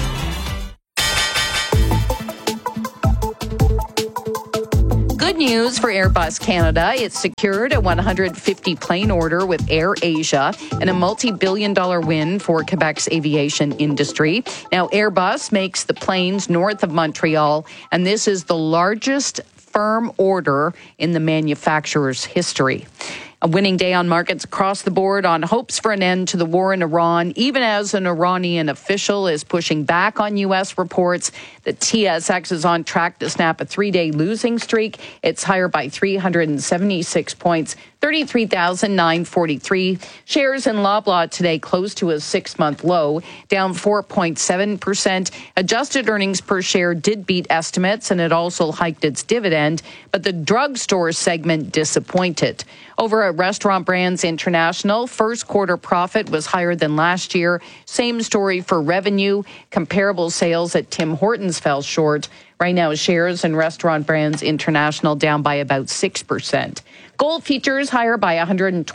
Speaker 17: Good news for Airbus Canada. It's secured a 150 plane order with Air Asia and a multi-billion-dollar win for Quebec's aviation industry. Now, Airbus makes the planes north of Montreal, and this is the largest firm order in the manufacturer's history. A winning day on markets across the board on hopes for an end to the war in Iran, even as an Iranian official is pushing back on U.S. reports. The TSX is on track to snap a 3-day losing streak. It's higher by 376 points, 33,943. Shares in Loblaw today close to a 6-month low, down 4.7%. Adjusted earnings per share did beat estimates, and it also hiked its dividend, but the drugstore segment disappointed. Over at Restaurant Brands International, first quarter profit was higher than last year. Same story for revenue. Comparable sales at Tim Hortons fell short. Right now, shares in Restaurant Brands International down by about 6%. Gold futures higher by $129,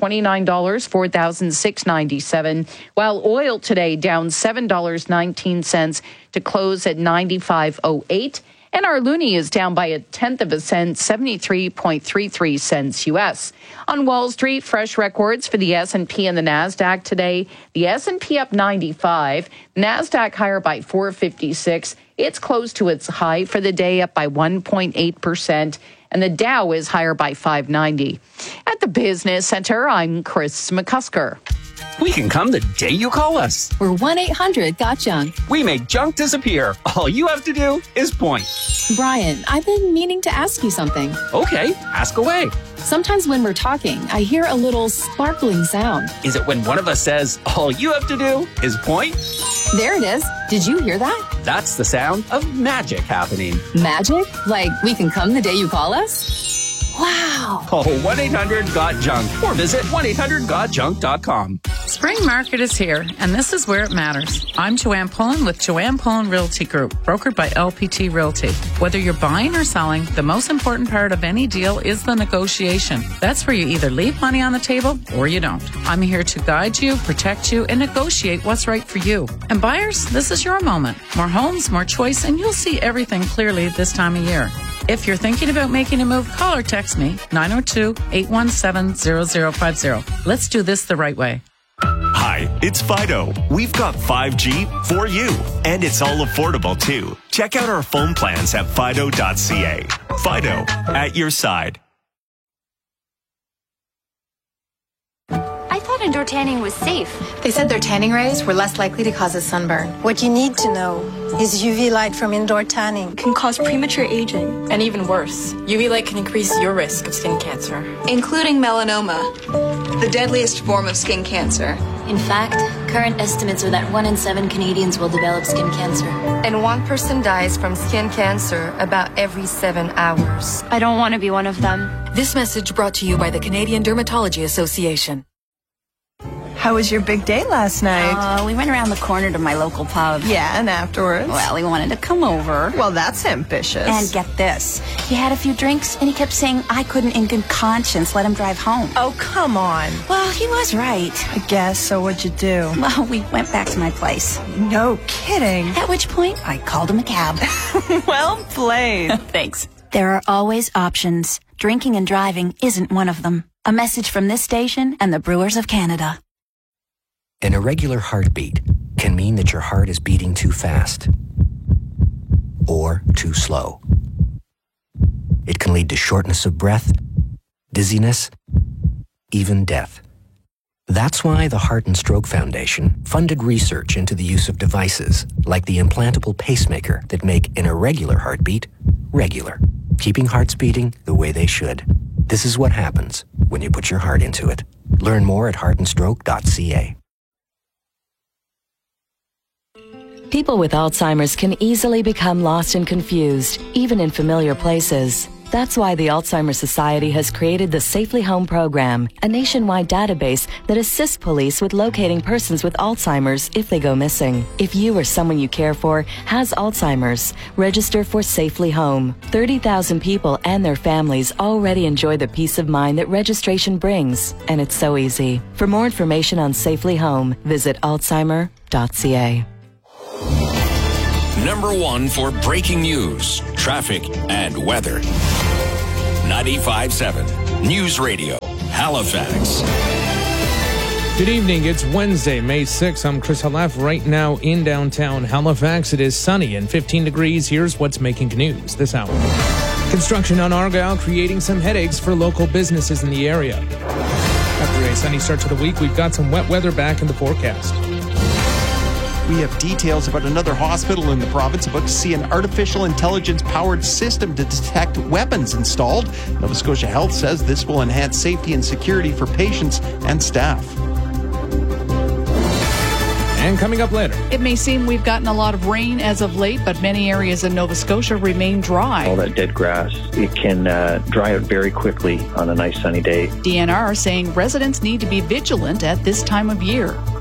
Speaker 17: $4,697, while oil today down $7.19 to close at $95.08. And our loonie is down by 1/10 of a cent, 73.33 cents U.S. On Wall Street, fresh records for the S&P and the NASDAQ today. The S&P up 95, NASDAQ higher by 456. It's close to its high for the day, up by 1.8%. And the Dow is higher by 590. At the Business Center, I'm Chris McCusker.
Speaker 18: We can come the day you call us.
Speaker 11: We're 1-800-GOT-JUNK.
Speaker 18: We make junk disappear. All you have to do is point.
Speaker 11: Brian, I've been meaning to ask you something.
Speaker 18: Okay, ask away.
Speaker 11: Sometimes when we're talking, I hear a little sparkling sound.
Speaker 18: Is it when one of us says, all you have to do is point?
Speaker 11: There it is. Did you hear that?
Speaker 18: That's the sound of magic happening.
Speaker 11: Magic? Like we can come the day you call us? Wow.
Speaker 18: Call 1-800-GOT-JUNK or visit 1-800-GOT-JUNK.com.
Speaker 19: Spring market is here, and this is where it matters. I'm Joanne Pullen with Joanne Pullen Realty Group, brokered by LPT Realty. Whether you're buying or selling, the most important part of any deal is the negotiation. That's where you either leave money on the table or you don't. I'm here to guide you, protect you, and negotiate what's right for you. And buyers, this is your moment. More homes, more choice, and you'll see everything clearly this time of year. If you're thinking about making a move, call or text me, 902-817-0050. Let's do this the right way.
Speaker 20: Hi, it's Fido. We've got 5G for you, and it's all affordable too. Check out our phone plans at fido.ca. Fido, at your side.
Speaker 22: I thought indoor tanning was safe.
Speaker 27: They said their tanning rays were less likely to cause a sunburn. What you need to know is UV light from indoor tanning
Speaker 22: can cause premature aging.
Speaker 27: And even worse, UV light can increase your risk of skin cancer,
Speaker 22: including melanoma, the deadliest form of skin cancer.
Speaker 25: In fact, current estimates are that 1 in 7 Canadians will develop skin cancer.
Speaker 27: And 1 person dies from skin cancer about every 7 hours.
Speaker 22: I don't want to be one of them.
Speaker 27: This message brought to you by the Canadian Dermatology Association.
Speaker 1: How was your big day last night?
Speaker 2: We went around the corner to my local pub.
Speaker 1: Yeah, and afterwards?
Speaker 2: Well, he wanted to come over.
Speaker 1: Well, that's ambitious.
Speaker 2: And get this. He had a few drinks, and he kept saying I couldn't in good conscience let him drive home.
Speaker 1: Oh, come on.
Speaker 2: Well, he was right.
Speaker 1: I guess, so what'd you do?
Speaker 2: Well, we went back to my place.
Speaker 1: No kidding.
Speaker 2: At which point, I called him a cab.
Speaker 1: Well played.
Speaker 2: Thanks. There are always options. Drinking and driving isn't one of them. A message from this station and the Brewers of Canada.
Speaker 6: An irregular heartbeat can mean that your heart is beating too fast or too slow. It can lead to shortness of breath, dizziness, even death. That's why the Heart and Stroke Foundation funded research into the use of devices like the implantable pacemaker that make an irregular heartbeat regular, keeping hearts beating the way they should. This is what happens when you put your heart into it. Learn more at heartandstroke.ca.
Speaker 7: People with Alzheimer's can easily become lost and confused, even in familiar places. That's why the Alzheimer's Society has created the Safely Home program, a nationwide database that assists police with locating persons with Alzheimer's if they go missing. If you or someone you care for has Alzheimer's, register for Safely Home. 30,000 people and their families already enjoy the peace of mind that registration brings, and it's so easy. For more information on Safely Home, visit alzheimer.ca.
Speaker 9: Number one for breaking news, traffic, and weather. 95.7 News Radio, Halifax.
Speaker 13: Good evening. It's Wednesday, May 6th. I'm Chris Halef. Right now in downtown Halifax, it is sunny and 15 degrees. Here's what's making news this hour. Construction on Argyle creating some headaches for local businesses in the area. After a sunny start to the week, we've got some wet weather back in the forecast.
Speaker 15: We have details about another hospital in the province about to see an artificial intelligence-powered system to detect weapons installed. Nova Scotia Health says this will enhance safety and security for patients and staff.
Speaker 13: And coming up later.
Speaker 23: It may seem we've gotten a lot of rain as of late, but many areas in Nova Scotia remain dry.
Speaker 28: All that dead grass, it can dry out very quickly on a nice sunny day.
Speaker 23: DNR saying residents need to be vigilant at this time of year.